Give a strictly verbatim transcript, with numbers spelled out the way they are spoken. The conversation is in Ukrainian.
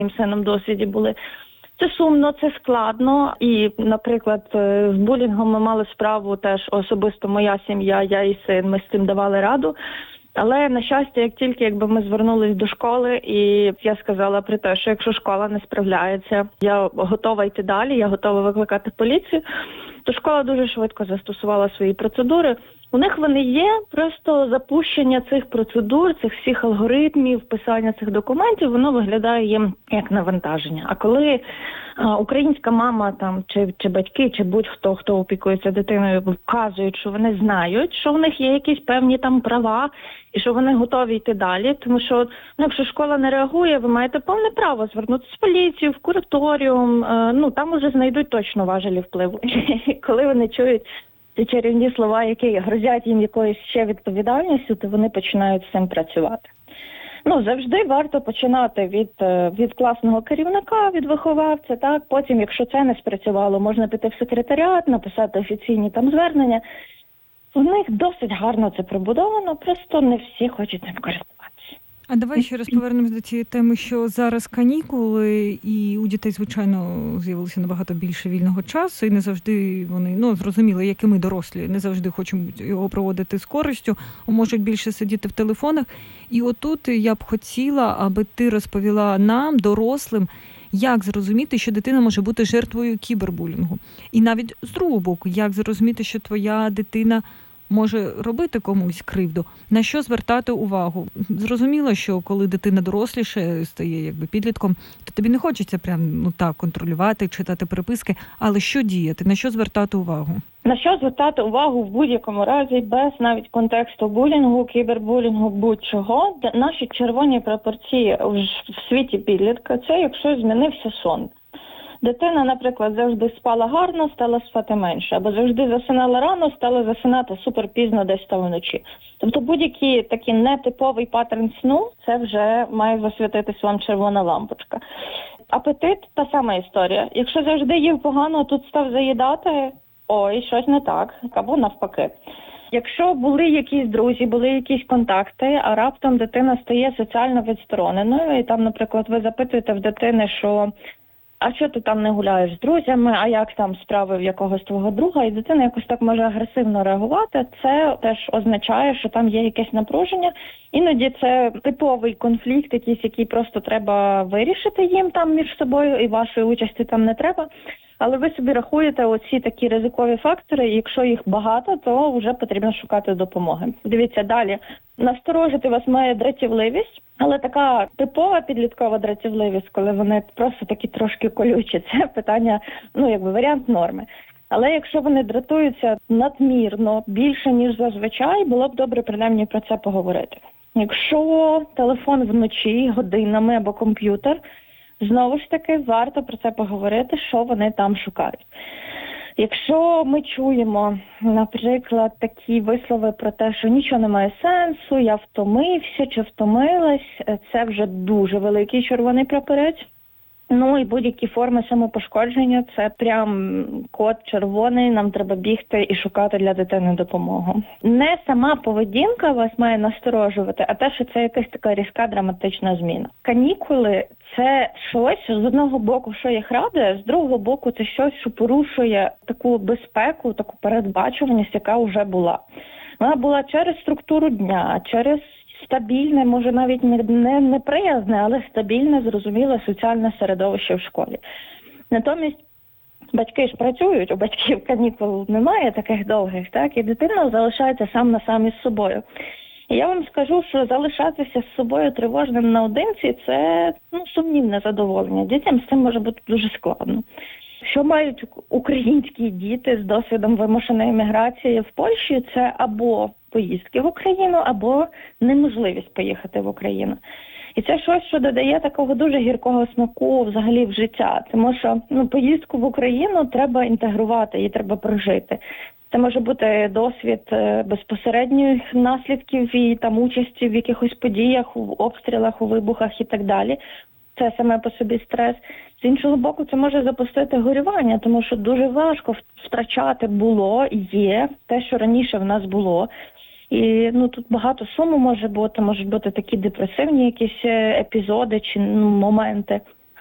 моїм сином досвіді були. Це сумно, це складно. І, наприклад, з булінгом ми мали справу теж особисто моя сім'я, я і син, ми з цим давали раду. Але, на щастя, як тільки якби ми звернулись до школи, і я сказала про те, що якщо школа не справляється, я готова йти далі, я готова викликати поліцію, то школа дуже швидко застосувала свої процедури. У них вони є, просто запущення цих процедур, цих всіх алгоритмів, писання цих документів, воно виглядає їм як навантаження. А коли а, українська мама там, чи, чи батьки, чи будь-хто, хто опікується дитиною, вказують, що вони знають, що в них є якісь певні там права, і що вони готові йти далі, тому що, ну, якщо школа не реагує, ви маєте повне право звернутися в поліцію, в кураторіум, е, ну, там уже знайдуть точно важелі впливу. Коли вони чують ці чарівні слова, які грозять їм якоюсь ще відповідальністю, то вони починають з цим працювати. Ну, завжди варто починати від, від класного керівника, від виховавця, так? Потім, якщо це не спрацювало, можна піти в секретаріат, написати офіційні там звернення. У них досить гарно це пробудовано, просто не всі хочуть цим користуватися. А давай ще раз повернемось до цієї теми, що зараз канікули, і у дітей, звичайно, з'явилося набагато більше вільного часу, і не завжди вони, ну, зрозуміло, як і ми, дорослі, не завжди хочуть його проводити з користю, можуть більше сидіти в телефонах. І отут я б хотіла, аби ти розповіла нам, дорослим, як зрозуміти, що дитина може бути жертвою кібербулінгу. І навіть з другого боку, як зрозуміти, що твоя дитина може робити комусь кривду, на що звертати увагу. Зрозуміло, що коли дитина доросліше стає якби підлітком, то тобі не хочеться прям ну так контролювати, читати переписки, але що діяти, на що звертати увагу? На що звертати увагу в будь-якому разі, без навіть контексту булінгу, кібербулінгу, будь-чого, наші червоні прапорці в світі підлітка – це якщо змінився сон. Дитина, наприклад, завжди спала гарно, стала спати менше, або завжди засинала рано, стала засинати супер пізно десь там вночі. Тобто будь-який такий нетиповий паттерн сну, це вже має засвітитись вам червона лампочка. Апетит – та сама історія. Якщо завжди їв погано, тут став заїдати, ой, щось не так, або навпаки. Якщо були якісь друзі, були якісь контакти, а раптом дитина стає соціально відстороненою, і там, наприклад, ви запитуєте в дитини, що а що ти там не гуляєш з друзями, а як там справи в якогось твого друга, і дитина якось так може агресивно реагувати, це теж означає, що там є якесь напруження. Іноді це типовий конфлікт, якийсь, який просто треба вирішити їм там між собою, і вашої участі там не треба. Але ви собі рахуєте оці такі ризикові фактори, і якщо їх багато, то вже потрібно шукати допомоги. Дивіться, далі. Насторожити вас має дратівливість, але така типова підліткова дратівливість, коли вони просто такі трошки колючі, це питання, ну, якби варіант норми. Але якщо вони дратуються надмірно, більше, ніж зазвичай, було б добре принаймні про це поговорити. Якщо телефон вночі, годинами або комп'ютер, знову ж таки, варто про це поговорити, що вони там шукають. Якщо ми чуємо, наприклад, такі вислови про те, що нічого не має сенсу, я втомився чи втомилась, це вже дуже великий червоний прапорець. Ну і будь-які форми самопошкодження – це прям код червоний, нам треба бігти і шукати для дитини допомогу. Не сама поведінка вас має насторожувати, а те, що це якась така різка драматична зміна. Канікули – це щось, з одного боку, що їх радує, з другого боку, це щось, що порушує таку безпеку, таку передбачуваність, яка вже була. Вона була через структуру дня, через стабільне, може навіть не неприязне, але стабільне, зрозуміле соціальне середовище в школі. Натомість батьки ж працюють, у батьків канікул немає таких довгих, так, і дитина залишається сам на сам із собою. І я вам скажу, що залишатися з собою тривожним наодинці – це ну, сумнівне задоволення. Дітям з цим може бути дуже складно. Що мають українські діти з досвідом вимушеної міграції в Польщі – це або поїздки в Україну, або неможливість поїхати в Україну. І це щось, що додає такого дуже гіркого смаку взагалі в життя. Тому що ну, поїздку в Україну треба інтегрувати, її треба прожити. Це може бути досвід безпосередніх наслідків і там участі в якихось подіях, у обстрілах, у вибухах і так далі. Це саме по собі стрес. З іншого боку, це може запустити горювання, тому що дуже важко втрачати було, є, те, що раніше в нас було. І ну тут багато суму може бути, можуть бути такі депресивні якісь епізоди чи ну, моменти.